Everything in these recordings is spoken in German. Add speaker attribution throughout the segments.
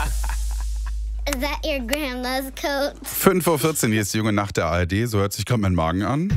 Speaker 1: Is that your grandma's coat?
Speaker 2: 5:14 Uhr, hier ist die junge Nacht der ARD. So hört sich gerade mein Magen an.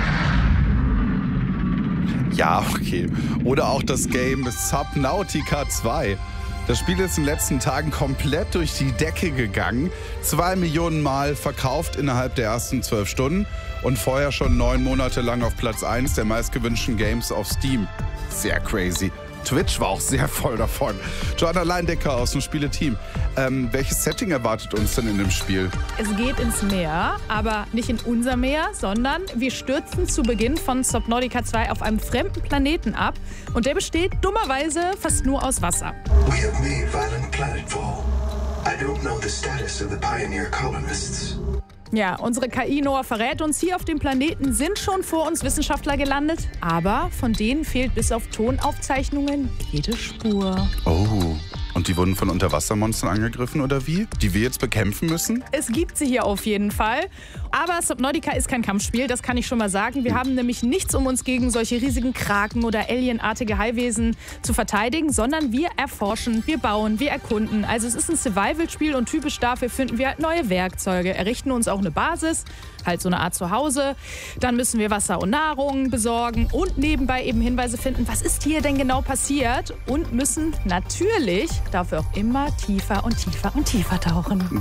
Speaker 2: Ja, okay. Oder auch das Game Subnautica 2. Das Spiel ist in den letzten Tagen komplett durch die Decke gegangen. 2 Millionen Mal verkauft innerhalb der ersten 12 Stunden. Und vorher schon 9 Monate lang auf Platz 1 der meistgewünschten Games auf Steam. Sehr crazy. Twitch war auch sehr voll davon. Joanna Leindecker aus dem Spieleteam. Welches Setting erwartet uns denn in dem Spiel?
Speaker 3: Es geht ins Meer, aber nicht in unser Meer, sondern wir stürzen zu Beginn von Subnautica 2 auf einem fremden Planeten ab. Und der besteht dummerweise fast nur aus Wasser.
Speaker 4: We have made violent planetfall. I don't know the status of the pioneer colonists.
Speaker 3: Ja, unsere KI Noah verrät uns, hier auf dem Planeten sind schon vor uns Wissenschaftler gelandet, aber von denen fehlt bis auf Tonaufzeichnungen jede Spur.
Speaker 2: Oh, und die wurden von Unterwassermonstern angegriffen oder wie? Die wir jetzt bekämpfen müssen?
Speaker 3: Es gibt sie hier auf jeden Fall. Aber Subnautica ist kein Kampfspiel, das kann ich schon mal sagen. Wir haben nämlich nichts, um uns gegen solche riesigen Kraken oder alienartige Haiwesen zu verteidigen, sondern wir erforschen, wir bauen, wir erkunden. Also es ist ein Survival-Spiel und typisch dafür finden wir halt neue Werkzeuge, errichten uns auch eine Basis, halt so eine Art Zuhause. Dann müssen wir Wasser und Nahrung besorgen und nebenbei eben Hinweise finden, was ist hier denn genau passiert, und müssen natürlich dafür auch immer tiefer und tiefer und tiefer tauchen.